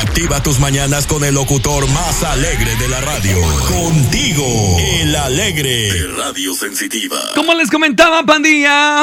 Activa tus mañanas con el locutor más alegre de la radio. Contigo, el alegre de Radio Sensitiva. Como les comentaba, pandilla,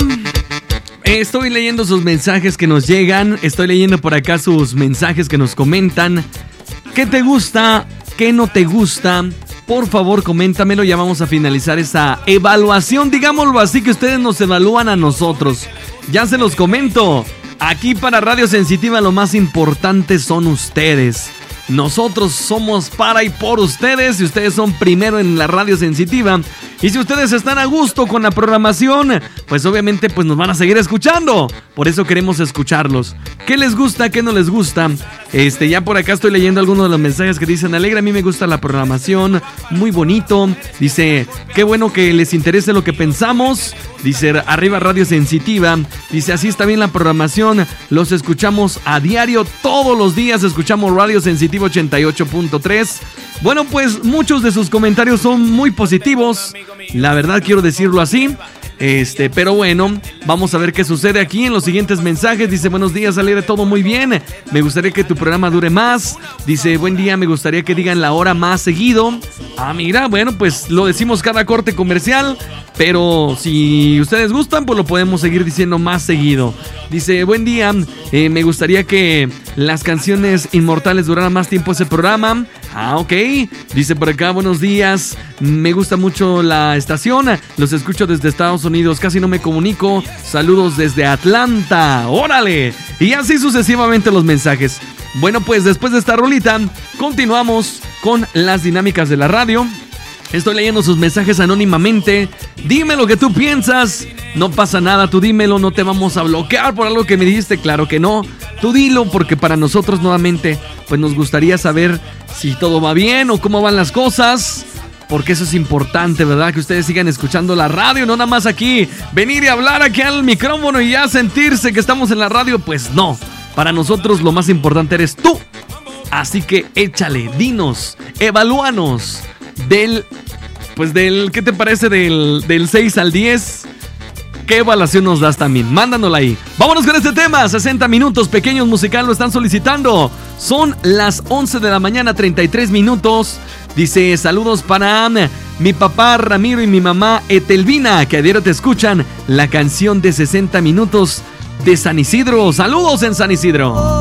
estoy leyendo sus mensajes que nos llegan. Estoy leyendo por acá sus mensajes que nos comentan. ¿Qué te gusta? ¿Qué no te gusta? Por favor, coméntamelo. Ya vamos a finalizar esta evaluación, digámoslo así, que ustedes nos evalúan a nosotros. Ya se los comento. Aquí para Radio Sensitiva lo más importante son ustedes. Nosotros somos para y por ustedes y ustedes son primero en la Radio Sensitiva. Y si ustedes están a gusto con la programación, pues obviamente pues nos van a seguir escuchando. Por eso queremos escucharlos. ¿Qué les gusta? ¿Qué no les gusta? Ya por acá estoy leyendo algunos de los mensajes que dicen: Alegre, a mí me gusta la programación, muy bonito. Dice, qué bueno que les interese lo que pensamos. Dice, arriba Radio Sensitiva. Dice, así está bien la programación. Los escuchamos a diario, todos los días escuchamos Radio Sensitiva 88.3. Bueno, pues muchos de sus comentarios son muy positivos. La verdad, quiero decirlo así. Pero bueno, vamos a ver qué sucede aquí en los siguientes mensajes. Dice, buenos días, Alegre, todo muy bien. Me gustaría que tu programa dure más. Dice, buen día, me gustaría que digan la hora más seguido. Ah, mira, bueno, pues lo decimos cada corte comercial. Pero si ustedes gustan, pues lo podemos seguir diciendo más seguido. Dice, buen día, me gustaría que las canciones inmortales duraran más tiempo ese programa. Ah, ok. Dice por acá, buenos días, me gusta mucho la estación. Los escucho desde Estados Unidos, casi no me comunico. Saludos desde Atlanta. ¡Órale! Y así sucesivamente los mensajes. Bueno, pues después de esta rolita, continuamos con las dinámicas de la radio. Estoy leyendo sus mensajes anónimamente. Dime lo que tú piensas. No pasa nada, tú dímelo. No te vamos a bloquear por algo que me dijiste. Claro que no. Tú dilo, porque para nosotros nuevamente pues nos gustaría saber si todo va bien o cómo van las cosas. Porque eso es importante, ¿verdad? Que ustedes sigan escuchando la radio. No nada más aquí venir y hablar aquí al micrófono y ya sentirse que estamos en la radio. Pues no. Para nosotros lo más importante eres tú. Así que échale, dinos, evalúanos. ¿Qué te parece del 6 al 10? ¿Qué evaluación nos das también? Mándanosla ahí. Vámonos con este tema. 60 minutos, pequeños musical, lo están solicitando. Son las 11 de la mañana, 33 minutos. Dice, saludos para mi papá Ramiro y mi mamá Etelvina, que a diario te escuchan la canción de 60 minutos de San Isidro. Saludos en San Isidro.